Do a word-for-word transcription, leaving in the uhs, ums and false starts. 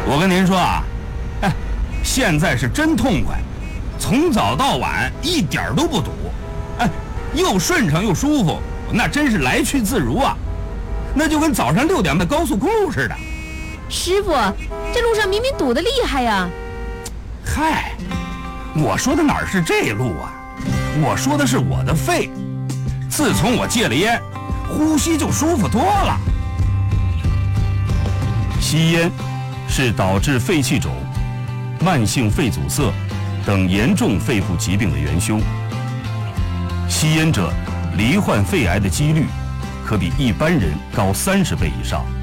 我跟您说啊，哎，现在是真痛快，从早到晚一点都不堵，哎，又顺畅又舒服，那真是来去自如啊，那就跟早上六点的高速公路似的。 师傅，这路上明明堵得厉害呀。 嗨，我说的哪是这路啊，我说的是我的肺，自从我戒了烟，呼吸就舒服多了。 吸烟是导致肺气肿、慢性肺阻塞等严重肺部疾病的元凶。吸烟者罹患肺癌的几率可比一般人高三十倍以上。